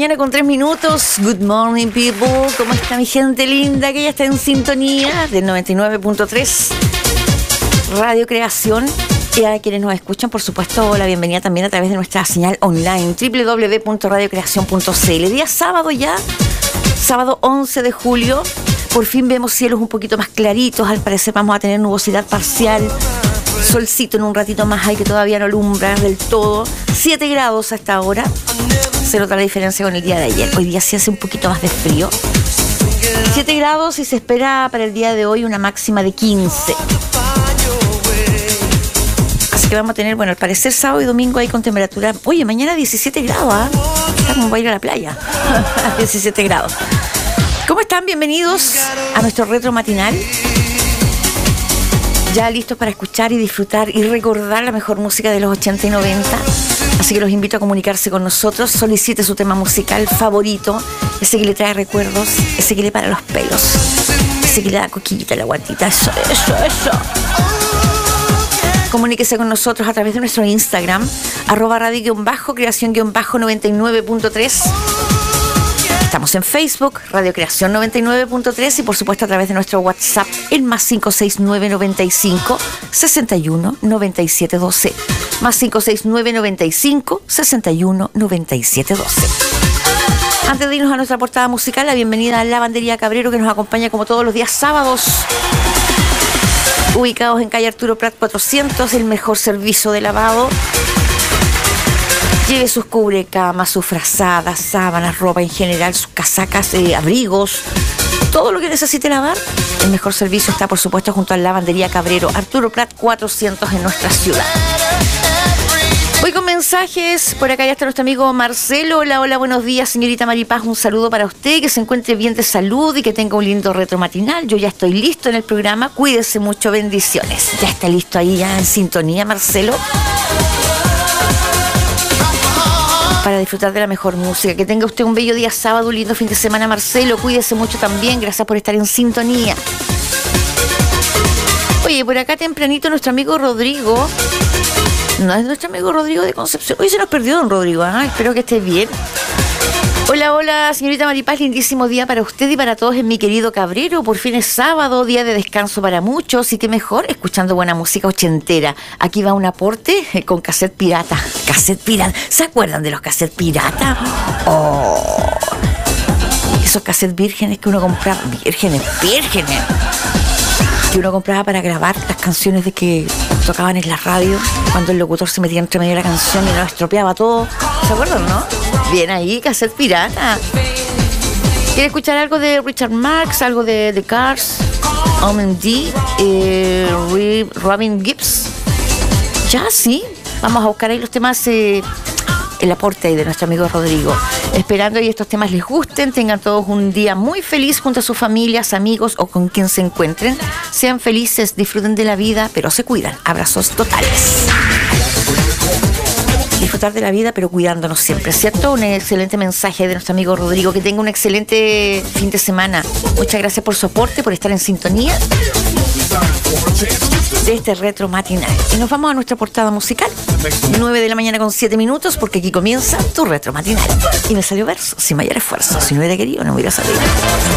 mañana con 3 minutos. Good morning, people. ¿Cómo está mi gente linda que ya está en sintonía del 99.3 Radio Creación? Y a quienes nos escuchan, por supuesto, la bienvenida también a través de nuestra señal online www.radiocreacion.cl. Día sábado ya, sábado 11 de julio. Por fin vemos cielos un poquito más claritos. Al parecer vamos a tener nubosidad parcial. Solcito en un ratito más hay que todavía no alumbra del todo. 7 grados hasta ahora. Se nota la diferencia con el día de ayer. Hoy día sí hace un poquito más de frío. 7 grados y se espera para el día de hoy una máxima de 15. Así que vamos a tener, bueno, al parecer sábado y domingo ahí con temperatura. Oye, mañana 17 grados, ¿ah? Está como para ir a la playa. 17 grados. ¿Cómo están? Bienvenidos a nuestro retro matinal. Ya listos para escuchar y disfrutar y recordar la mejor música de los 80 y 90. Así que los invito a comunicarse con nosotros. Solicite su tema musical favorito, ese que le trae recuerdos, ese que le para los pelos, ese que le da coquillita a la guantita. Eso. Comuníquese con nosotros a través de nuestro Instagram, @radio_creación_99.3. Estamos en Facebook, Radio Creación 99.3 y por supuesto a través de nuestro WhatsApp, el más 569 95 61 97 12. Más 569 95 61 97 12. Antes de irnos a nuestra portada musical, la bienvenida a Lavandería Cabrero, que nos acompaña como todos los días sábados. Ubicados en calle Arturo Prat 400, el mejor servicio de lavado. Lleve sus cubrecamas, sus frazadas, sábanas, ropa en general, sus casacas, abrigos, todo lo que necesite lavar. El mejor servicio está, por supuesto, junto a Lavandería Cabrero, Arturo Prat 400 en nuestra ciudad. Voy con mensajes. Por acá ya está nuestro amigo Marcelo. Hola, buenos días, señorita Maripaz. Un saludo para usted, que se encuentre bien de salud y que tenga un lindo retro matinal. Yo ya estoy listo en el programa. Cuídese mucho, bendiciones. Ya está listo ahí, ya en sintonía, Marcelo, para disfrutar de la mejor música. Que tenga usted un bello día sábado, un lindo fin de semana, Marcelo. Cuídese mucho también. Gracias por estar en sintonía. Oye, por acá tempranito nuestro amigo Rodrigo. No es nuestro amigo Rodrigo de Concepción. Hoy se nos perdió don Rodrigo. Espero que esté bien. Hola, señorita Maripaz. Lindísimo día para usted y para todos en mi querido Cabrero. Por fin es sábado, día de descanso para muchos. Y qué mejor, escuchando buena música ochentera. Aquí va un aporte con cassette pirata. Cassette pirata. ¿Se acuerdan de los cassettes pirata? Oh, esos cassettes vírgenes que uno compraba. Vírgenes. Que uno compraba para grabar las canciones de que tocaban en la radio, cuando el locutor se metía entre medio de la canción y nos estropeaba todo. ¿Se acuerdan, no? Bien ahí, cassette pirata. ¿Quiere escuchar algo de Richard Marx, algo de The Cars, OMD, Robin Gibbs? Ya, sí. Vamos a buscar ahí los temas, el aporte ahí de nuestro amigo Rodrigo. Esperando que estos temas les gusten, tengan todos un día muy feliz junto a sus familias, amigos o con quien se encuentren. Sean felices, disfruten de la vida, pero se cuidan. Abrazos totales. Disfrutar de la vida, pero cuidándonos siempre, ¿cierto? Un excelente mensaje de nuestro amigo Rodrigo. Que tenga un excelente fin de semana. Muchas gracias por su aporte, por estar en sintonía de este retro matinal. Y nos vamos a nuestra portada musical. 9 de la mañana con 7 minutos, porque aquí comienza tu retro matinal. Y me salió verso, sin mayor esfuerzo. Si no hubiera querido, no hubiera salido.